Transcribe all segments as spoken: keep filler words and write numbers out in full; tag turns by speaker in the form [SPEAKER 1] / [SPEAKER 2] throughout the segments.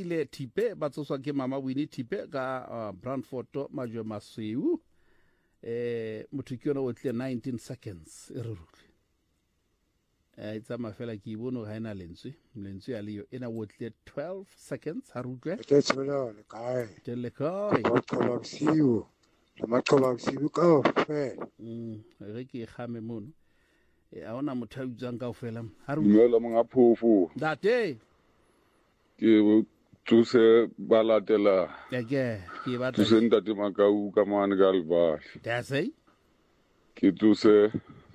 [SPEAKER 1] Lefile Tipe ba tsoswa ke Mama Winnie Tipe ka uh, Brandford Majwe Masweu eh motho ke yona o tle nineteen seconds e re rutle eh itsa mafela ke ibono ga ena lentswe lentswe ya leyo ena o tle twelve seconds ha rutle
[SPEAKER 2] ke tshola le kae
[SPEAKER 1] tele kai
[SPEAKER 2] ba qoba bosiu le maqoba bosiu ka fe
[SPEAKER 1] mm re ke game mono e a ona motho a utsang kaofela ha rutle
[SPEAKER 3] dumela monga phofu
[SPEAKER 1] date
[SPEAKER 3] ke tsuse balatela
[SPEAKER 1] ke ke ba
[SPEAKER 3] tsuse ntate makau ka mane ka alba
[SPEAKER 1] that's it
[SPEAKER 3] ke tsuse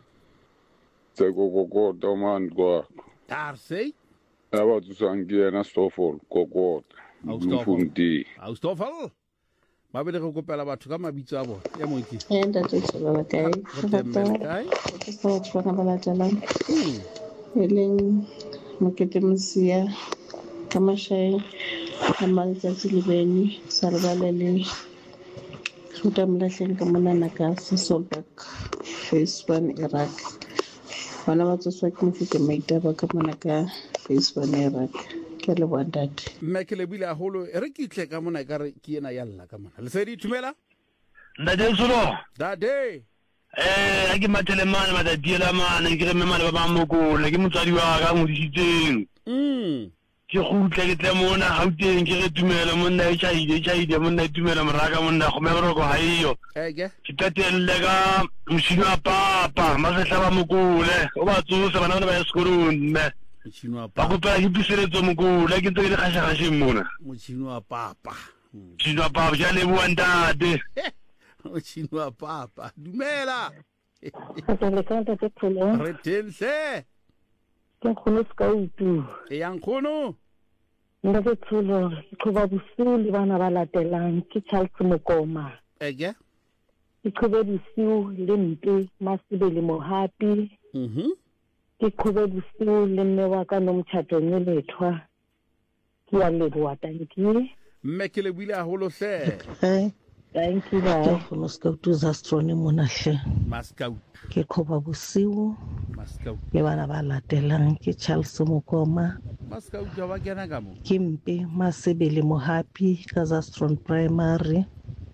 [SPEAKER 3] tse kokokota man kwa
[SPEAKER 1] that's it
[SPEAKER 3] aba tsusang ke ena stofol kokota mfundi
[SPEAKER 1] Austofel ba bele go kopela batho ka mabitso a bona ya moki
[SPEAKER 4] e ntate tsola ba kae
[SPEAKER 1] kai
[SPEAKER 4] ke sa tswana ba latelang e leng mokete mosia ka mashae a maletsatsi le beni sa re balele suta mlahleng ka monana ka Solberg phase one Iraq bana ba tsoswa ke mofike maitaba ka mona ka phase one Iraq ke le bondate
[SPEAKER 1] mme ke le bile a holo re ke itle ka mona ka re ke ena ya lla ka mona le se di thumela
[SPEAKER 5] ntate Solo
[SPEAKER 1] dade
[SPEAKER 5] eh a ke matele mane mata diela mane ke re mmane ba ba mokole ke motsadi wa ka ngodisitseng
[SPEAKER 1] mm
[SPEAKER 5] ke gutla ke tle mona Gauteng ke re tumela monna e chaide chaide monna tumela moraka monna go mebereko ha iyo
[SPEAKER 1] ege
[SPEAKER 5] ke tatelle ka moshino wa papa masetla ba mokole o ba tsose bana ba ya sekolong mme
[SPEAKER 1] mochino wa
[SPEAKER 5] ba
[SPEAKER 1] papa
[SPEAKER 5] kopela ke piseletso mokole ke ntse ke le kgashagasheng mona
[SPEAKER 1] mochino wa papa
[SPEAKER 5] moshino wa papa ja le bua ntate
[SPEAKER 1] mochino wa papa dumela
[SPEAKER 4] ka le ka ntate pholo
[SPEAKER 1] re tense
[SPEAKER 4] ke khone ska utu
[SPEAKER 1] e yang khono
[SPEAKER 4] nda ke tsolo ke ba bosiu le bana ba latelang ke Charles Mokoma
[SPEAKER 1] ege
[SPEAKER 4] ke khobe bosiu le mpe masibe le mohapi
[SPEAKER 1] mhm
[SPEAKER 4] ke khobe bosiu le mme wa ka nomtshato nyeletwa ke ya leboa tanki
[SPEAKER 1] mme ke le buile a holo hle
[SPEAKER 4] eh thank you ba khone ska utu za strone mona hle
[SPEAKER 1] maskau
[SPEAKER 4] ke khoba bosiu
[SPEAKER 1] maskau
[SPEAKER 4] le bana ba latelang ke Charles Mokoma
[SPEAKER 1] maskau ja ba kena ka mo
[SPEAKER 4] ke mpe masibe le mohapi ka za strong primary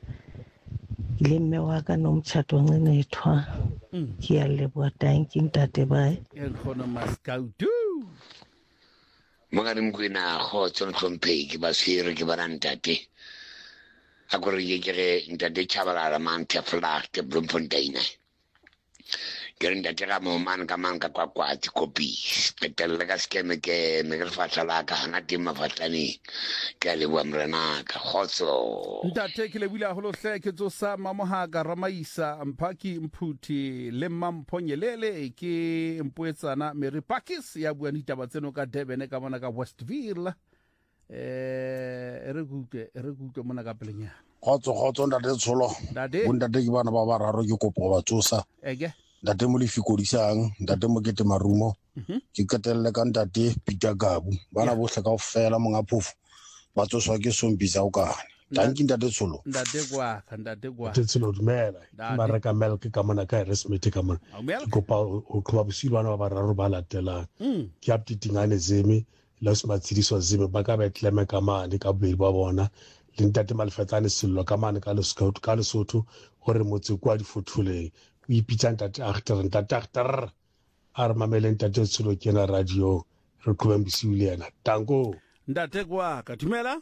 [SPEAKER 4] le mme wa ka nomtshato nyenethwa ke ya leboa tanki ntate bae
[SPEAKER 1] e khono maskau tu
[SPEAKER 6] Mangani mkwina ho tsono tsompei ke ba sire ke barantate a gore ye ke ntate Chabalala man te flat ke Bloemfontein ke ntate ga mo man ka man ka kwa kwa ti kopi petelle ka skeme ke me re fatla la ka hana tima fatlani ke le bua mrena ka khotso
[SPEAKER 1] ntate ke le buile a holo hle ke tsosa mamoha ka ramaisa mphaki mphuthi le mamphonyelele ke mpoetsana Mary Pakis ya bua ditaba tseno ka Durban ka bona ka Westville eh re gute re gute mona ka pelenya
[SPEAKER 2] khotso khotso ntate tsholo
[SPEAKER 1] dade
[SPEAKER 2] bondate ke bana ba bararo ke kopo ba tsosa
[SPEAKER 1] ege
[SPEAKER 2] ntate mo lefikodisang ntate mo kete marumo ke ketelle ka ntate Peter Gabu bana bohle ka ofela monga phofu ba tsoswa ke Sombisa o kana tanki ntate tsholo
[SPEAKER 1] ndate kwa ndate kwa
[SPEAKER 7] tsholo dumela ba reka milk ka mona ka resmeti ka mona ke kopa o khoba bosiu bana ba bararo ba latela ke update ngane zemi la smatsidiso zemi ba ka ba tleme ka mane ka bobedi ba bona le ntate Malefetsane sello ka mane ka le scout ka le sotho gore motse kwa di fothuleng o ipitsa ntate agter ntate agter a re mameleng ntate tsholo ke na radio re khobang bisiu le yena tango
[SPEAKER 1] ndate kwa ka dumela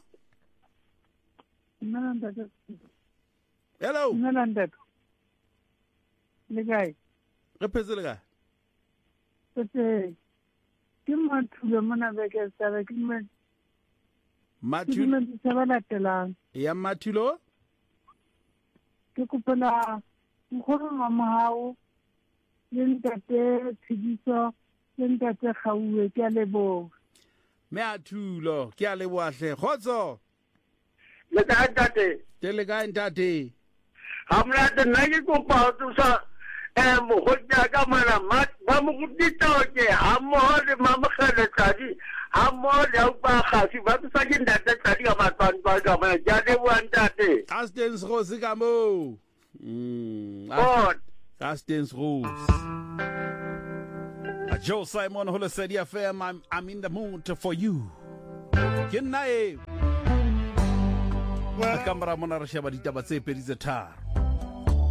[SPEAKER 8] nna ntate
[SPEAKER 1] hello
[SPEAKER 8] nna ntate le gae
[SPEAKER 1] re phetsele ka
[SPEAKER 8] tse ke mathulo mona beke tsaba ke me
[SPEAKER 1] mathulo
[SPEAKER 8] ke tsaba latelang
[SPEAKER 1] ya mathulo
[SPEAKER 8] ke kopela nkgoro wa mohao le ntate Tshidiso le ntate Gauwe ke a leboga
[SPEAKER 1] me athulo ke a leboa hle khotso
[SPEAKER 5] le ka ntate
[SPEAKER 1] tele ka ntate
[SPEAKER 5] hamla de nagi ko pa tu sa eh mo hojja ka mana mat ba mo kutita ke hammo de mama khale tadi hammo de ba khasi ba tu sa ke ntate tadi ka matwan ba ka ma ja de wan ntate
[SPEAKER 1] Castens Rose ka mo mm
[SPEAKER 5] God
[SPEAKER 1] Castens Rose Joe Simon Hola said, F M, I'm, I'm in the mood for you. Good night. ka mora mona re sheba ditaba tse pedi tse tharo